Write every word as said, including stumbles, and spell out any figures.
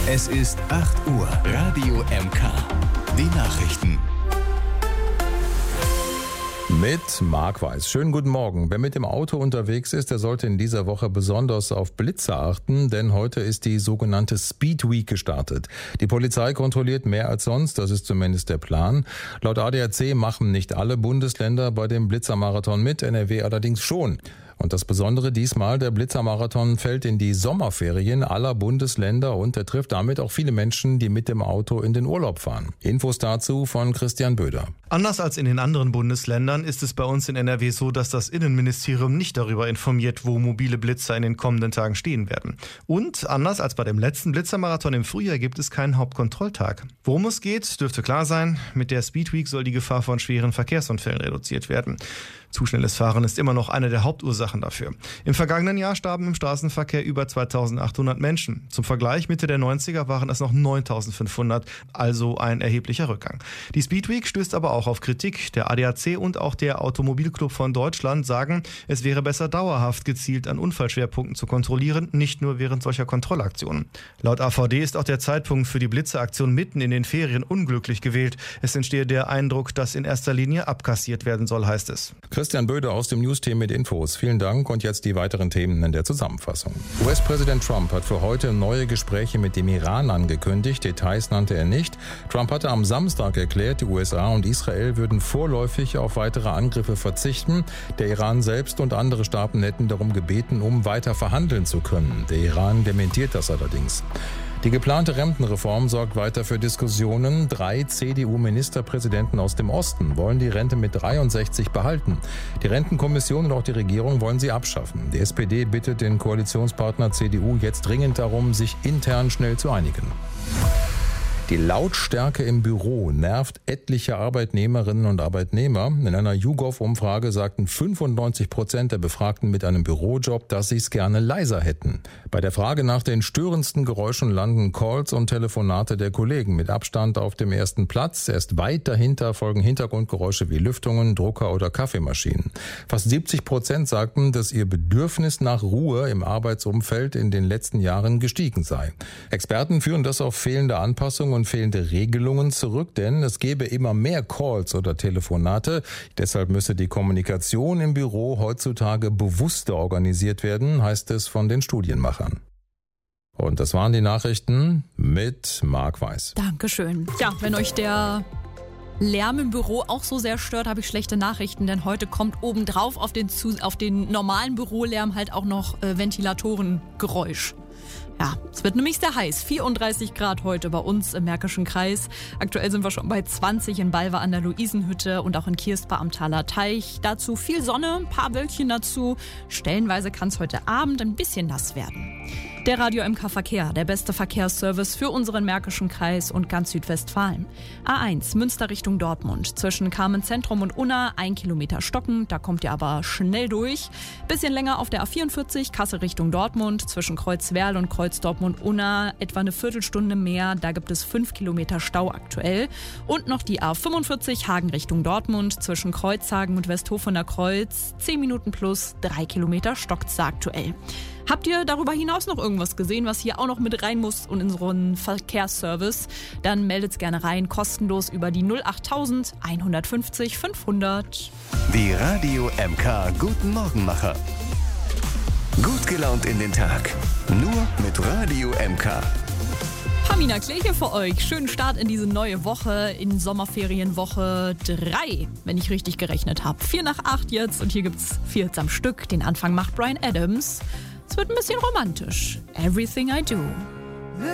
Es ist acht Uhr. Radio M K. Die Nachrichten. Mit Marc Weiß. Schönen guten Morgen. Wer mit dem Auto unterwegs ist, der sollte in dieser Woche besonders auf Blitzer achten, denn heute ist die sogenannte Speed Week gestartet. Die Polizei kontrolliert mehr als sonst, das ist zumindest der Plan. Laut A D A C machen nicht alle Bundesländer bei dem Blitzermarathon mit, N R W allerdings schon. Und das Besondere diesmal, der Blitzermarathon fällt in die Sommerferien aller Bundesländer und er trifft damit auch viele Menschen, die mit dem Auto in den Urlaub fahren. Infos dazu von Christian Böder. Anders als in den anderen Bundesländern ist es bei uns in N R W so, dass das Innenministerium nicht darüber informiert, wo mobile Blitzer in den kommenden Tagen stehen werden. Und anders als bei dem letzten Blitzermarathon im Frühjahr gibt es keinen Hauptkontrolltag. Worum es geht, dürfte klar sein. Mit der Speed Week soll die Gefahr von schweren Verkehrsunfällen reduziert werden. Zu schnelles Fahren ist immer noch eine der Hauptursachen dafür. Im vergangenen Jahr starben im Straßenverkehr über zweitausendachthundert Menschen. Zum Vergleich, Mitte der neunziger waren es noch neuntausendfünfhundert, also ein erheblicher Rückgang. Die Speed Week stößt aber auch auf Kritik. Der A D A C und auch der Automobilclub von Deutschland sagen, es wäre besser dauerhaft gezielt an Unfallschwerpunkten zu kontrollieren, nicht nur während solcher Kontrollaktionen. Laut A V D ist auch der Zeitpunkt für die Blitzeraktion mitten in den Ferien unglücklich gewählt. Es entstehe der Eindruck, dass in erster Linie abkassiert werden soll, heißt es. Christian Böder aus dem News-Team mit Infos. Vielen Dank und jetzt die weiteren Themen in der Zusammenfassung. U S-Präsident Trump hat für heute neue Gespräche mit dem Iran angekündigt. Details nannte er nicht. Trump hatte am Samstag erklärt, die U S A und Israel würden vorläufig auf weitere Angriffe verzichten. Der Iran selbst und andere Staaten hätten darum gebeten, um weiter verhandeln zu können. Der Iran dementiert das allerdings. Die geplante Rentenreform sorgt weiter für Diskussionen. Drei C D U-Ministerpräsidenten aus dem Osten wollen die Rente mit dreiundsechzig behalten. Die Rentenkommission und auch die Regierung wollen sie abschaffen. Die S P D bittet den Koalitionspartner C D U jetzt dringend darum, sich intern schnell zu einigen. Die Lautstärke im Büro nervt etliche Arbeitnehmerinnen und Arbeitnehmer. In einer YouGov-Umfrage sagten fünfundneunzig Prozent der Befragten mit einem Bürojob, dass sie es gerne leiser hätten. Bei der Frage nach den störendsten Geräuschen landen Calls und Telefonate der Kollegen mit Abstand auf dem ersten Platz. Erst weit dahinter folgen Hintergrundgeräusche wie Lüftungen, Drucker oder Kaffeemaschinen. Fast siebzig Prozent sagten, dass ihr Bedürfnis nach Ruhe im Arbeitsumfeld in den letzten Jahren gestiegen sei. Experten führen das auf fehlende Anpassungen und fehlende Regelungen zurück, denn es gäbe immer mehr Calls oder Telefonate. Deshalb müsse die Kommunikation im Büro heutzutage bewusster organisiert werden, heißt es von den Studienmachern. Und das waren die Nachrichten mit Marc Weiß. Dankeschön. Ja, wenn euch der Lärm im Büro auch so sehr stört, habe ich schlechte Nachrichten, denn heute kommt obendrauf auf den, auf den normalen Bürolärm halt auch noch äh, Ventilatorengeräusch. Ja, es wird nämlich sehr heiß. vierunddreißig Grad heute bei uns im Märkischen Kreis. Aktuell sind wir schon bei zwanzig in Balve an der Luisenhütte und auch in Kierspa am Thaler Teich. Dazu viel Sonne, ein paar Wölkchen dazu. Stellenweise kann es heute Abend ein bisschen nass werden. Der Radio M K Verkehr, der beste Verkehrsservice für unseren Märkischen Kreis und ganz Südwestfalen. A eins, Münster Richtung Dortmund. Zwischen Carmen Zentrum und Unna ein Kilometer stocken, da kommt ihr aber schnell durch. Bisschen länger auf der A vierundvierzig, Kassel Richtung Dortmund. Zwischen Kreuzwerl und Kreuzdortmund-Unna etwa eine Viertelstunde mehr, da gibt es fünf Kilometer Stau aktuell. Und noch die A fünfundvierzig, Hagen Richtung Dortmund. Zwischen Kreuzhagen und Westhofener Kreuz, zehn Minuten plus, drei Kilometer stockt's da aktuell. Habt ihr darüber hinaus noch irgendwas gesehen, was hier auch noch mit rein muss und in unseren Verkehrsservice? Dann meldet's gerne rein, kostenlos über die null achttausend einhundertfünfzig fünfhundert. Die Radio M K Guten Morgenmacher. Gut gelaunt in den Tag. Nur mit Radio M K. Pamina Klee hier für euch. Schönen Start in diese neue Woche, in Sommerferienwoche drei, wenn ich richtig gerechnet habe. Vier nach acht jetzt und hier gibt's vier Hits am Stück. Den Anfang macht Bryan Adams. Es wird ein bisschen romantisch. Everything I Do.